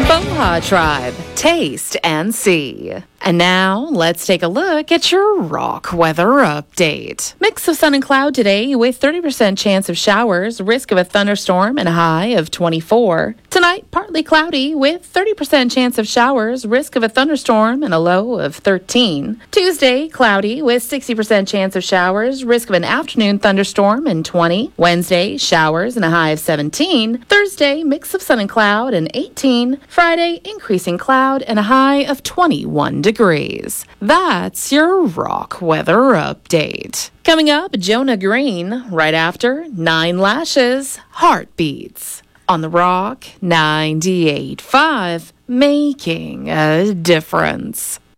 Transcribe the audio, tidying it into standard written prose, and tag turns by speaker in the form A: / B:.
A: Boha Tribe, taste and see. And now, let's take a look at your rock weather update. Mix of sun and cloud today with 30% chance of showers, risk of a thunderstorm, and a high of 24. Tonight, partly cloudy with 30% chance of showers, risk of a thunderstorm, and a low of 13. Tuesday, cloudy with 60% chance of showers, risk of an afternoon thunderstorm, and 20. Wednesday, showers and a high of 17. Thursday, mix of sun and cloud, and 18. Friday, increasing cloud and a high of 21 degrees. That's your rock weather update. Coming up, Jonah Green, right after 9 Lashes, Heartbeats. On the Rock 98.5, making a difference.